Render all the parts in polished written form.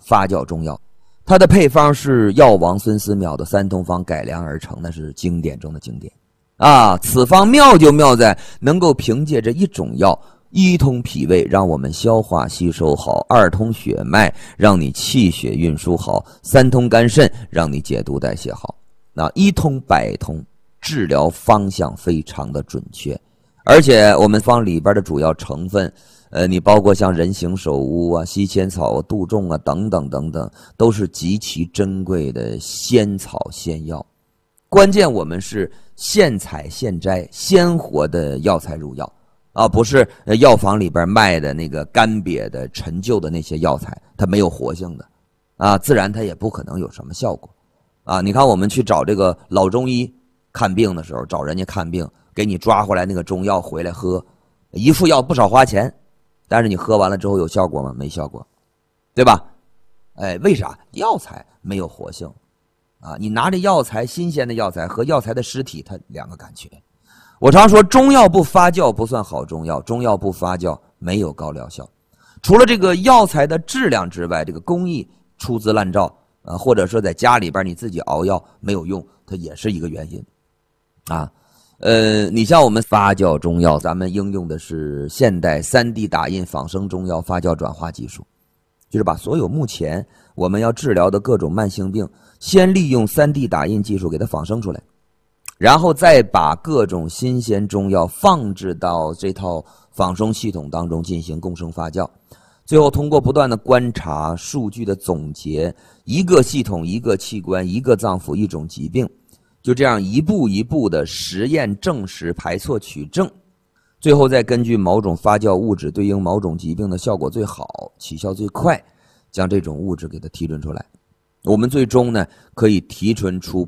发酵中药，它的配方是药王孙思邈的三通方改良而成，那是经典中的经典啊！此方妙就妙在能够凭借着一种药，一通脾胃，让我们消化吸收好；二通血脉，让你气血运输好；三通肝肾，让你解毒代谢好。那一通百通，治疗方向非常的准确。而且我们方里边的主要成分，你包括像人形首乌啊、西千草、杜仲啊等等等等，都是极其珍贵的仙草仙药。关键我们是现采现摘，鲜活的药材入药啊，不是药房里边卖的那个干瘪的陈旧的那些药材，它没有活性的啊，自然它也不可能有什么效果啊。你看我们去找这个老中医看病的时候，找人家看病，给你抓回来那个中药回来喝，一副药不少花钱，但是你喝完了之后有效果吗？没效果，对吧？为啥？药材没有活性啊！你拿着药材，新鲜的药材和药材的尸体，它两个感觉。我常说，中药不发酵不算好中药，中药不发酵没有高疗效。除了这个药材的质量之外，这个工艺粗制滥造啊，或者说在家里边你自己熬药没有用，它也是一个原因啊。你像我们发酵中药，咱们应用的是现代3D 打印仿生中药发酵转化技术，就是把所有目前我们要治疗的各种慢性病，先利用3D 打印技术给它仿生出来，然后再把各种新鲜中药放置到这套仿生系统当中进行共生发酵，最后通过不断的观察、数据的总结，一个系统、一个器官、一个脏腑、一种疾病，就这样一步一步的实验证实、排错取证，最后再根据某种发酵物质对应某种疾病的效果最好、起效最快，将这种物质给它提纯出来。我们最终呢可以提纯出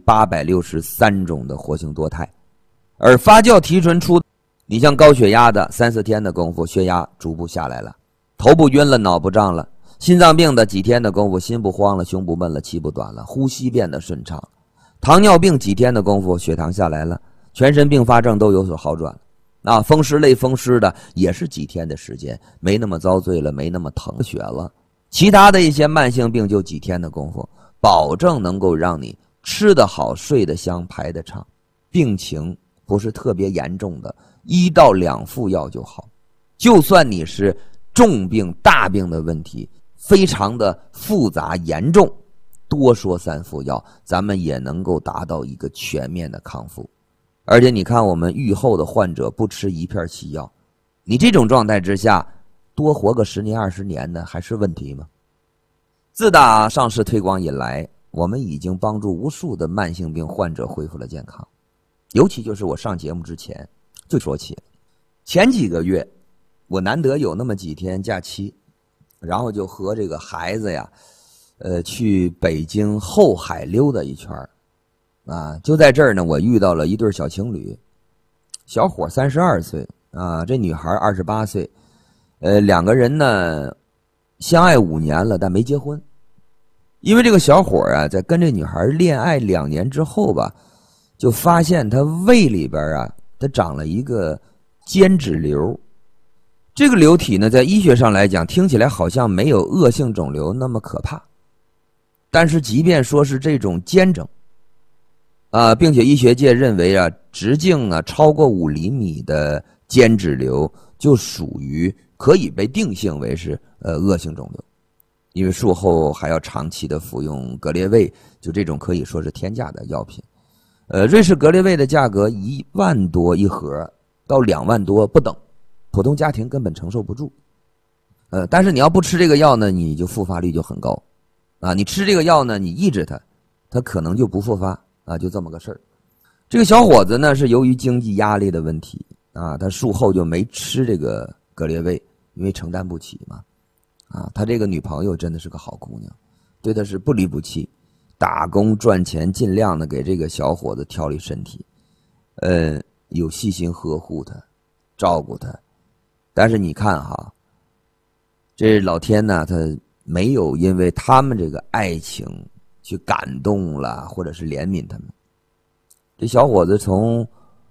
863种的活性多肽，而发酵提纯出，你像高血压的3-4天的功夫，血压逐步下来了，头不晕了，脑不胀了；心脏病的几天的功夫，心不慌了，胸不闷了，气不短了，呼吸变得顺畅；糖尿病几天的功夫，血糖下来了，全身并发症都有所好转了。啊，风湿类风湿的也是几天的时间，没那么遭罪了，没那么疼血了。其他的一些慢性病就几天的功夫，保证能够让你吃得好、睡得香、排得畅，病情不是特别严重的，1到2副药就好。就算你是重病、大病的问题，非常的复杂严重，多说3副药，咱们也能够达到一个全面的康复。而且你看，我们愈后的患者不吃一片西药，你这种状态之下，多活个10年20年呢，还是问题吗？自打上市推广以来，我们已经帮助无数的慢性病患者恢复了健康。尤其就是我上节目之前就说起了，前几个月我难得有那么几天假期，然后就和这个孩子呀，去北京后海溜达一圈啊，就在这儿呢，我遇到了一对小情侣，小伙32岁啊，这女孩28岁，两个人呢相爱5年了，但没结婚。因为这个小伙啊，在跟这女孩恋爱2年之后吧，就发现他胃里边啊，他长了一个间质瘤。这个瘤体呢，在医学上来讲，听起来好像没有恶性肿瘤那么可怕，但是即便说是这种间症啊，并且医学界认为啊，直径呢超过5厘米的间质瘤就属于可以被定性为是恶性肿瘤，因为术后还要长期的服用格列卫，就这种可以说是天价的药品。瑞士格列卫的价格1万多一盒到2万多不等，普通家庭根本承受不住。但是你要不吃这个药呢，你就复发率就很高啊。你吃这个药呢，你抑制它，它可能就不复发啊，就这么个事儿。这个小伙子呢，是由于经济压力的问题啊，他术后就没吃这个格列卫，因为承担不起嘛。啊，他这个女朋友真的是个好姑娘，对他是不离不弃，打工赚钱，尽量的给这个小伙子调理身体，有细心呵护他，照顾他。但是你看哈，这老天呢，他没有因为他们这个爱情去感动了，或者是怜悯他们。这小伙子从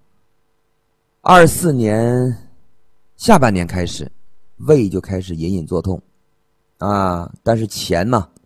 24年下半年开始，胃就开始隐隐作痛啊，但是钱嘛